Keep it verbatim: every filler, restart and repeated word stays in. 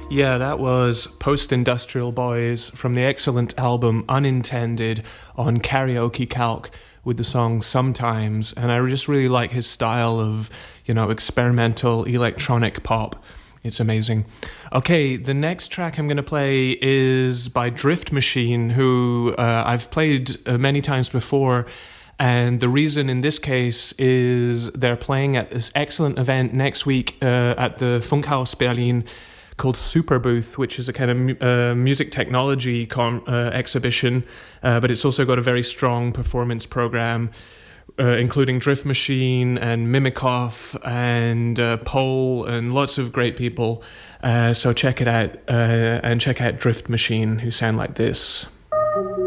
Yeah, that was Post-Industrial Boys from the excellent album Unintended on Karaoke Calc with the song Sometimes. And I just really like his style of, you know, experimental electronic pop. It's amazing. Okay, the next track I'm going to play is by Drift Machine, who uh, I've played uh, many times before. And the reason in this case is they're playing at this excellent event next week uh, at the Funkhaus Berlin called Superbooth, which is a kind of mu- uh, music technology com- uh, exhibition, uh, but it's also got a very strong performance program, uh, including Drift Machine and Mimikov and uh, Pole and lots of great people. Uh, so check it out uh, and check out Drift Machine, who sound like this.